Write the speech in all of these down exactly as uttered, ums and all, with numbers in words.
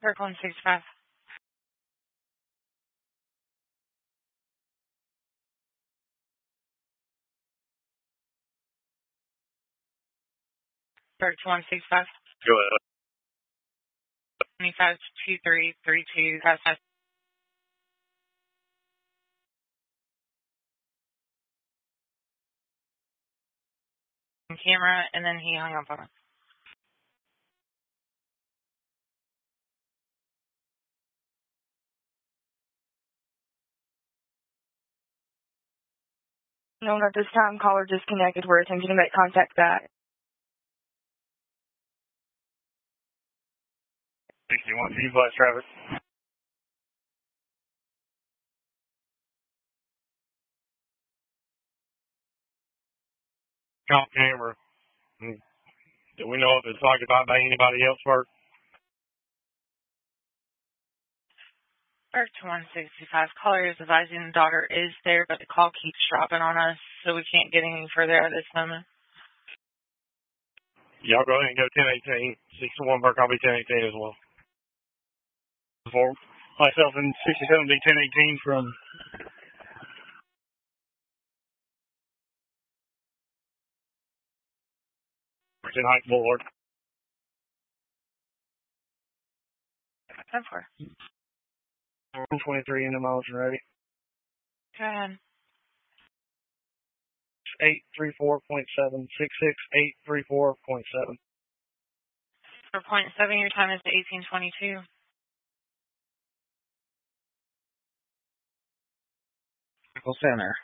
Park one sixty-five. Park one sixty-five. Go ahead. twenty-five two three three two. That's my camera, and then he hung up on us. No, at this time, caller disconnected. We're attempting to make contact back. sixty-one, C plus traffic. Cop camera. Do we know if it's occupied by anybody else, Bert? Park one sixty-five. Caller is advising the daughter is there, but the call keeps dropping on us, so we can't get any further at this moment. Y'all go ahead and go ten eighteen. sixty-one Burke, I'll be ten eighteen as well. For myself and sixty-seven be ten eighteen from ten Heights Boulevard. ten four. one twenty-three in the miles and ready. Go ahead. eight three four point seven. six six eight three four point seven. For point seven, your time is eighteen twenty-two. Center.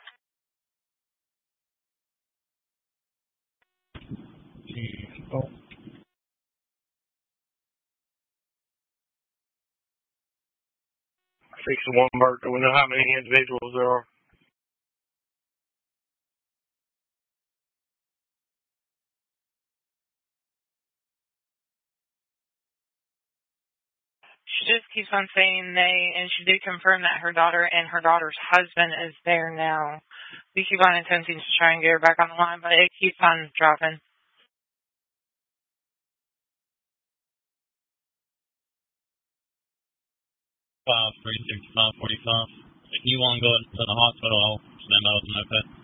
Oh. sixty-one Burke. Do we know how many individuals there are? She just keeps on saying they, and she did confirm that her daughter and her daughter's husband is there now. We keep on attempting to try and get her back on the line, but it keeps on dropping. five three six five forty-five. If you want to go to the hospital, I'll stand by with an okay.